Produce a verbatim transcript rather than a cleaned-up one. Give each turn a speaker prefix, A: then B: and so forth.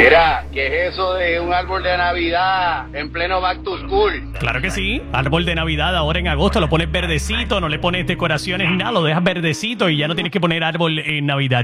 A: Mira, ¿qué es eso de un árbol de Navidad en pleno back to school?
B: Claro que sí. Árbol de Navidad ahora en agosto lo pones verdecito, no le pones decoraciones ni nada, lo dejas verdecito y ya no tienes que poner árbol en Navidad.